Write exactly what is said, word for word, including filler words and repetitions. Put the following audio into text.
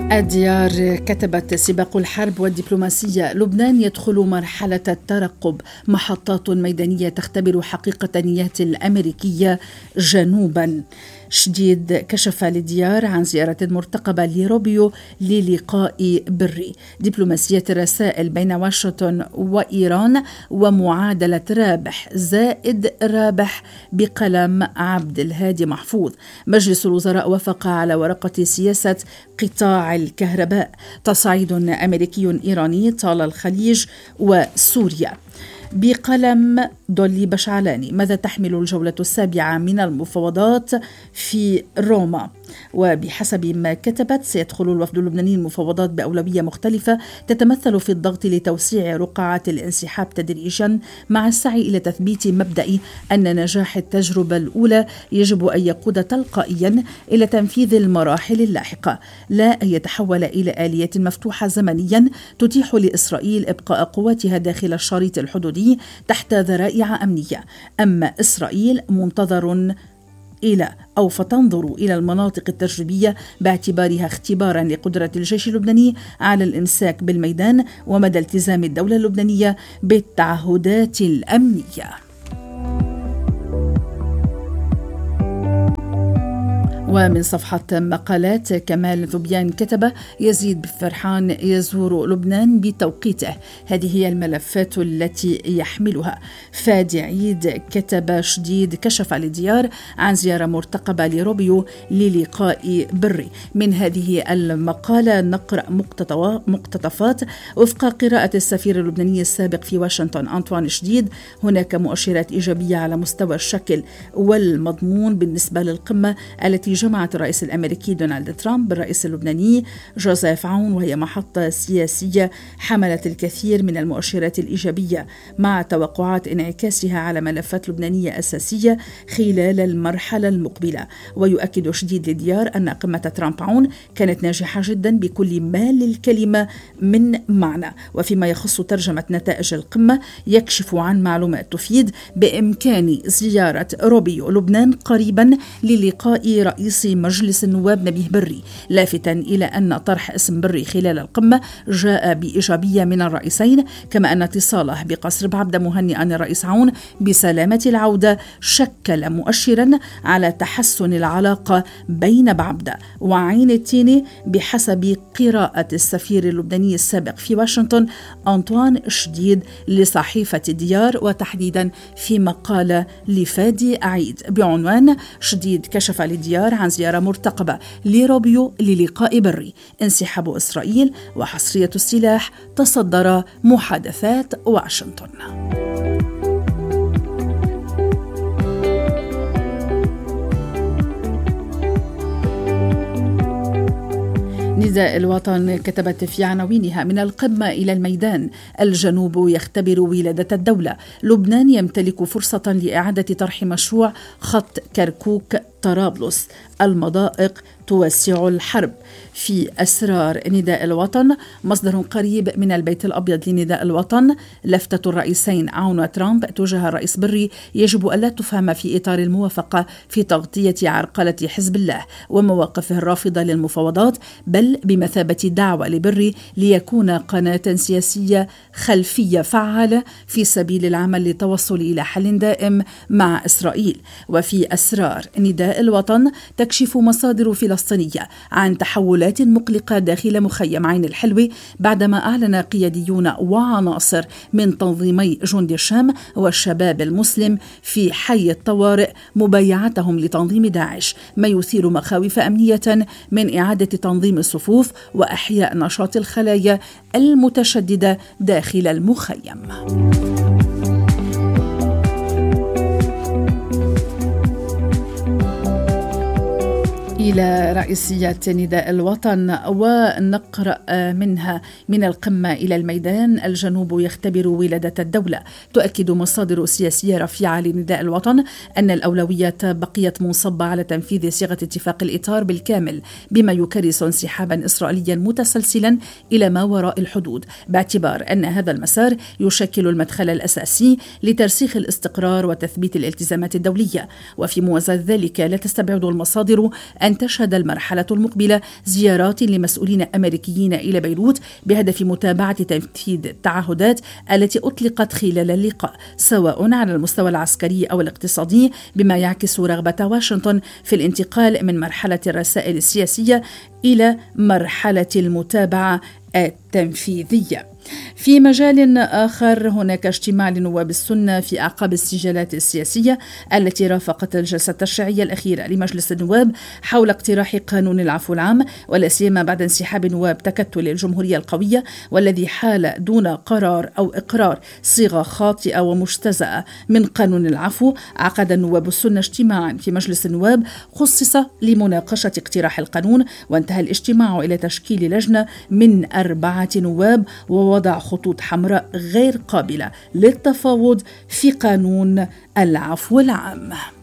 الديار كتبت سباق الحرب والدبلوماسية. لبنان يدخل مرحلة الترقب، محطات ميدانية تختبر حقيقة النيات الأمريكية جنوبا. شديد كشف للديار عن زيارة مرتقبة لروبيو للقاء بري. دبلوماسية الرسائل بين واشنطن وإيران ومعادلة رابح زائد رابح بقلم عبد الهادي محفوظ. مجلس الوزراء وافق على ورقة سياسة قطاع الكهرباء. تصعيد أمريكي إيراني طال الخليج وسوريا بقلم دولي بشعلاني. ماذا تحمل الجولة السابعة من المفاوضات في روما؟ وبحسب ما كتبت سيدخل الوفد اللبناني المفاوضات بأولوية مختلفة تتمثل في الضغط لتوسيع رقعات الانسحاب تدريجا، مع السعي إلى تثبيت مبدأ أن نجاح التجربة الأولى يجب أن يقود تلقائيا إلى تنفيذ المراحل اللاحقة، لا أن يتحول إلى آلية مفتوحة زمنيا تتيح لإسرائيل إبقاء قواتها داخل الشريط الحدودي تحت ذرائع أمنية. أما إسرائيل منتظر إلى أو فتنظر إلى المناطق التجريبية باعتبارها اختبارا لقدرة الجيش اللبناني على الإمساك بالميدان ومدى التزام الدولة اللبنانية بالتعهدات الأمنية. ومن صفحة مقالات كمال ذبيان كتب يزيد بفرحان يزور لبنان بتوقيته. هذه هي الملفات التي يحملها. فادي عيد كتب شديد كشف للديار عن زيارة مرتقبة لروبيو للقاء بري. من هذه المقالة نقرأ مقتطفات. وفق قراءة السفير اللبناني السابق في واشنطن أنطوان شديد، هناك مؤشرات إيجابية على مستوى الشكل والمضمون بالنسبة للقمة التي جمعت الرئيس الأمريكي دونالد ترامب بالرئيس اللبناني جوزيف عون، وهي محطة سياسية حملت الكثير من المؤشرات الإيجابية مع توقعات انعكاسها على ملفات لبنانية أساسية خلال المرحلة المقبلة. ويؤكد شديد للديار أن قمة ترامب عون كانت ناجحة جدا بكل ما للكلمة من معنى. وفيما يخص ترجمة نتائج القمة، يكشف عن معلومات تفيد بإمكان زيارة روبيو لبنان قريبا للقاء رئيس مجلس النواب نبيه بري، لافتا إلى أن طرح اسم بري خلال القمة جاء بإيجابية من الرئيسين، كما أن اتصاله بقصر بعبدة مهنئا الرئيس عون بسلامة العودة شكل مؤشرا على تحسن العلاقة بين بعبدة وعين التيني بحسب قراءة السفير اللبناني السابق في واشنطن أنطوان شديد لصحيفة الديار، وتحديدا في مقالة لفادي عيد بعنوان شديد كشف للديار عن زيارة مرتقبة لروبيو للقاء بري، انسحاب إسرائيل وحصرية السلاح تصدر محادثات واشنطن. نداء الوطن كتبت في عناوينها: من القمة إلى الميدان، الجنوب يختبر ولادة الدولة، لبنان يمتلك فرصة لإعادة طرح مشروع خط كركوك طرابلس، المضائق توسع الحرب. في أسرار نداء الوطن، مصدر قريب من البيت الأبيض لنداء الوطن: لفتة الرئيسين عون وترامب تجاه الرئيس بري يجب ألا تفهم في إطار الموافقة في تغطية عرقلة حزب الله ومواقفه الرافضة للمفاوضات، بل بمثابة دعوة لبري ليكون قناة سياسية خلفية فعالة في سبيل العمل للتوصل إلى حل دائم مع إسرائيل. وفي أسرار نداء الوطن، تكشف مصادر فلسطينية عن تحولات مقلقة داخل مخيم عين الحلوة بعدما أعلن قياديون وعناصر من تنظيمي جند الشام والشباب المسلم في حي الطوارئ مبايعتهم لتنظيم داعش، ما يثير مخاوف أمنية من إعادة تنظيم الصفوف وأحياء نشاط الخلايا المتشددة داخل المخيم. إلى رئيسية نداء الوطن ونقرأ منها: من القمة إلى الميدان، الجنوب يختبر ولادة الدولة. تؤكد مصادر سياسية رفيعة لنداء الوطن أن الأولويات بقيت منصبة على تنفيذ صيغة اتفاق الإطار بالكامل، بما يكرس انسحابا إسرائيليا متسلسلا إلى ما وراء الحدود، باعتبار أن هذا المسار يشكل المدخل الأساسي لترسيخ الاستقرار وتثبيت الالتزامات الدولية. وفي موازاة ذلك، لا تستبعد المصادر أن أن تشهد المرحلة المقبلة زيارات لمسؤولين أمريكيين إلى بيروت بهدف متابعة تنفيذ التعهدات التي أطلقت خلال اللقاء، سواء على المستوى العسكري أو الاقتصادي، بما يعكس رغبة واشنطن في الانتقال من مرحلة الرسائل السياسية إلى مرحلة المتابعة التنفيذية. في مجال آخر، هناك اجتماع لنواب السنة في أعقاب السجالات السياسية التي رافقت الجلسة التشريعية الأخيرة لمجلس النواب حول اقتراح قانون العفو العام، ولا سيما بعد انسحاب نواب تكتل الجمهورية القوية والذي حال دون قرار أو إقرار صيغة خاطئة ومجتزأة من قانون العفو. عقد نواب السنة اجتماعا في مجلس النواب خصص لمناقشة اقتراح القانون، وانتهى الاجتماع إلى تشكيل لجنة من أربعة نواب ووضع خطوط حمراء غير قابلة للتفاوض في قانون العفو العام.